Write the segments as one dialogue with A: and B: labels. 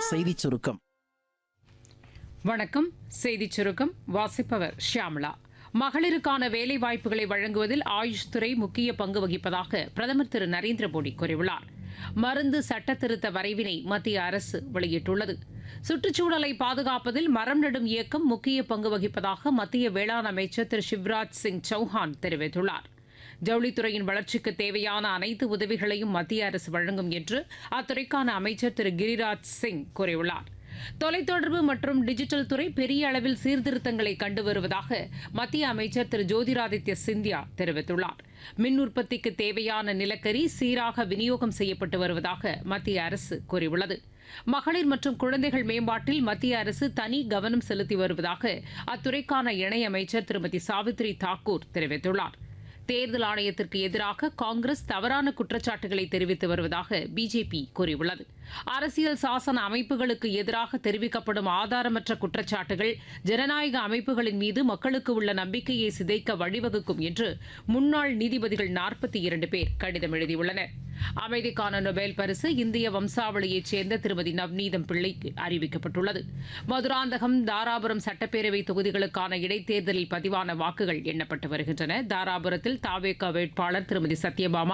A: செய்திச் சுருக்கம்.
B: வணக்கம். செய்திச் சுருக்கம் வாசிப்பவர் ஷியாமளா. மகளிருக்கான வேலைவாய்ப்புகளை வழங்குவதில் ஆயுஷ் துறை முக்கிய பங்கு வகிப்பதாக பிரதமர் திரு நரேந்திர மோடி கூறியுள்ளார். மருந்து சட்டத்திருத்த வரைவினை மத்திய அரசு வெளியிட்டுள்ளது. சுற்றுச்சூழலை பாதுகாப்பதில் மரம் நடும் இயக்கம் முக்கிய பங்கு வகிப்பதாக மத்திய வேளாண் அமைச்சர் திரு சிவராஜ் சிங் சௌஹான் தெரிவித்துள்ளார். ஜவுளித்துறையின் வளர்ச்சிக்கு தேவையான அனைத்து உதவிகளையும் மத்திய அரசு வழங்கும் என்று அத்துறைக்கான அமைச்சர் திரு கிரிராஜ் சிங் கூறியுள்ளார். தொலைத்தொடர்பு மற்றும் டிஜிட்டல் துறை பெரிய அளவில் சீர்திருத்தங்களை கண்டு வருவதாக மத்திய அமைச்சர் திரு ஜோதிராதித்ய சிந்தியா தெரிவித்துள்ளார். மின் உற்பத்திக்கு தேவையான நிலக்கரி சீராக விநியோகம் செய்யப்பட்டு வருவதாக மத்திய அரசு கூறியுள்ளது. மகளிர் மற்றும் குழந்தைகள் மேம்பாட்டில் மத்திய அரசு தனி கவனம் செலுத்தி வருவதாக அத்துறைக்கான இணையமைச்சர் திருமதி சாவித்ரி தாக்கூர் தெரிவித்துள்ளார். தேர்தல் ஆணையத்திற்கு எதிராக காங்கிரஸ் தவறான குற்றச்சாட்டுகளை தெரிவித்து வருவதாக பிஜேபி கூறியுள்ளது. அரசியல் சாசன அமைப்புகளுக்கு எதிராக தெரிவிக்கப்படும் ஆதாரமற்ற குற்றச்சாட்டுகள் ஜனநாயக அமைப்புகளின் மீது மக்களுக்கு உள்ள நம்பிக்கையை சிதைக்க வழிவகுக்கும் என்று முன்னாள் நீதிபதிகள் 42 பேர் கடிதம் எழுதியுள்ளனர். அமைதிக்கான நொபேல் பரிசு இந்திய வம்சாவளியைச் சேர்ந்த திருமதி நவ்நீதம் பிள்ளைக்கு அறிவிக்கப்பட்டுள்ளது. மதுராந்தகம், தாராபுரம் சட்டப்பேரவை தொகுதிகளுக்கான இடைத்தேர்தலில் பதிவான வாக்குகள் எண்ணப்பட்டு வருகின்றன. தாராபுரத்தில் தாவேகா வேட்பாளர் திருமதி சத்யபாமா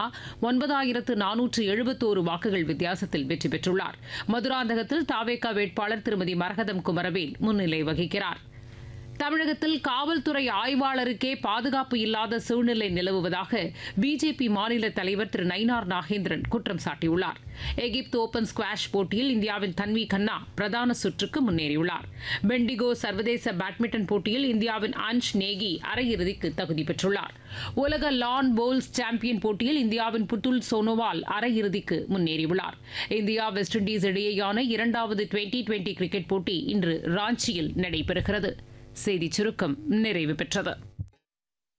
B: 9471 வாக்குகள் வித்தியாசத்தில் வெற்றி பெற்றுள்ளார். மதுராந்தகத்தில் தாவேகா வேட்பாளர் திருமதி மரகதம் குமரவேல் முன்னிலை வகிக்கிறார். தமிழகத்தில் காவல்துறை ஆய்வாளருக்கே பாதுகாப்பு இல்லாத சூழ்நிலை நிலவுவதாக பிஜேபி மாநில தலைவர் திரு நயினார் நாகேந்திரன் குற்றம் சாட்டியுள்ளார். எகிப்து ஓபன் ஸ்குவாஷ் போட்டியில் இந்தியாவின் தன்வி கண்ணா பிரதான சுற்றுக்கு முன்னேறியுள்ளார். பெண்டிகோ சர்வதேச பேட்மிண்டன் போட்டியில் இந்தியாவின் அன்ஷ் நேகி அரையிறுதிக்கு தகுதி பெற்றுள்ளார். உலக லான் போல்ஸ் சாம்பியன் போட்டியில் இந்தியாவின் புத்துல் சோனோவால் அரையிறுதிக்கு முன்னேறியுள்ளார். இந்தியா வெஸ்ட் இண்டீஸ் இடையேயான 2வது டுவெண்டி கிரிக்கெட் போட்டி இன்று ராஞ்சியில் நடைபெறுகிறது. செய்திச் சுருக்கம் நிறைவு பெற்றது.